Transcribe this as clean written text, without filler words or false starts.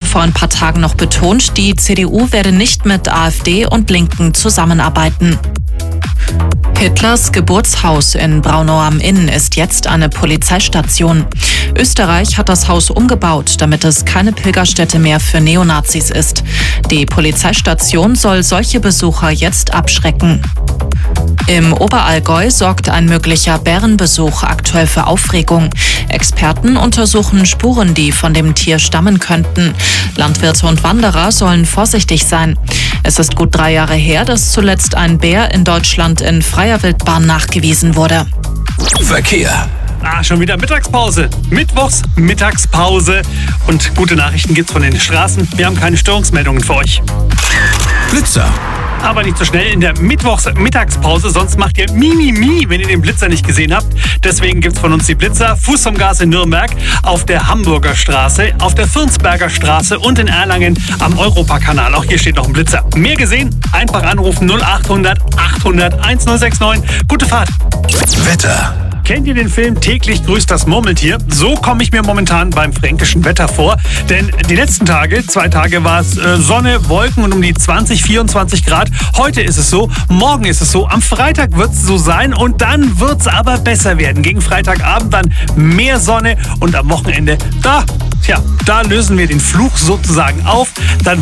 vor ein paar Tagen noch betont, die CDU werde nicht mit AfD und Linken zusammenarbeiten. Hitlers Geburtshaus in Braunau am Inn ist jetzt eine Polizeistation. Österreich hat das Haus umgebaut, damit es keine Pilgerstätte mehr für Neonazis ist. Die Polizeistation soll solche Besucher jetzt abschrecken. Im Oberallgäu sorgt ein möglicher Bärenbesuch aktuell für Aufregung. Experten untersuchen Spuren, die von dem Tier stammen könnten. Landwirte und Wanderer sollen vorsichtig sein. Es ist gut 3 Jahre her, dass zuletzt ein Bär in Deutschland in freier Wildbahn nachgewiesen wurde. Verkehr. Schon wieder Mittagspause. Mittwochs Mittagspause. Und gute Nachrichten gibt's von den Straßen. Wir haben keine Störungsmeldungen für euch. Blitzer. Aber nicht so schnell in der Mittwochs-Mittagspause, sonst macht ihr Mimimi, wenn ihr den Blitzer nicht gesehen habt. Deswegen gibt's von uns die Blitzer. Fuß vom Gas in Nürnberg, auf der Hamburger Straße, auf der Fürnsberger Straße und in Erlangen am Europakanal. Auch hier steht noch ein Blitzer. Mehr gesehen? Einfach anrufen 0800 800 1069. Gute Fahrt. Wetter. Kennt ihr den Film Täglich grüßt das Murmeltier? So komme ich mir momentan beim fränkischen Wetter vor. Denn die letzten Tage, 2 Tage war es Sonne, Wolken und um die 20, 24 Grad. Heute ist es so, morgen ist es so, am Freitag wird es so sein und dann wird es aber besser werden. Gegen Freitagabend dann mehr Sonne und am Wochenende, da lösen wir den Fluch sozusagen auf. Dann